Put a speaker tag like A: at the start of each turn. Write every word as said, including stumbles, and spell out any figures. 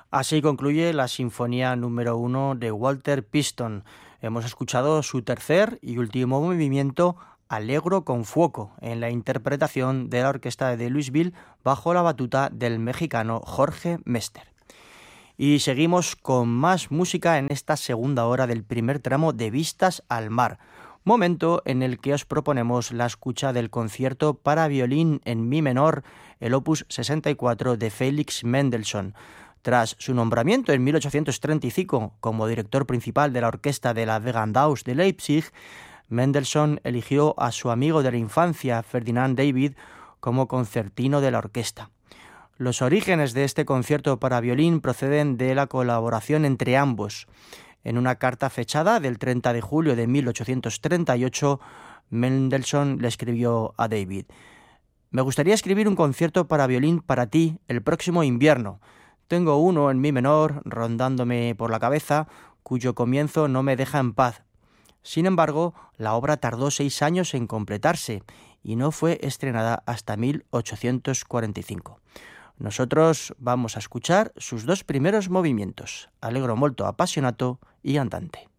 A: Así concluye la Sinfonía número uno de Walter Piston. Hemos escuchado su tercer y último movimiento, Allegro con fuoco, en la interpretación de la orquesta de Louisville bajo la batuta del mexicano Jorge Mester. Y seguimos con más música en esta segunda hora del primer tramo de Vistas al Mar, momento en el que os proponemos la escucha del concierto para violín en mi menor, el opus sesenta y cuatro de Felix Mendelssohn. Tras su nombramiento en mil ochocientos treinta y cinco como director principal de la orquesta de la Gewandhaus de Leipzig, Mendelssohn eligió a su amigo de la infancia, Ferdinand David, como concertino de la orquesta. Los orígenes de este concierto para violín proceden de la colaboración entre ambos. En una carta fechada del treinta de julio de mil ochocientos treinta y ocho, Mendelssohn le escribió a David: «Me gustaría escribir un concierto para violín para ti el próximo invierno. Tengo uno en mi menor rondándome por la cabeza, cuyo comienzo no me deja en paz. Sin embargo, la obra tardó seis años en completarse y no fue estrenada hasta mil ochocientos cuarenta y cinco. Nosotros vamos a escuchar sus dos primeros movimientos, Allegro molto appassionato y Andante».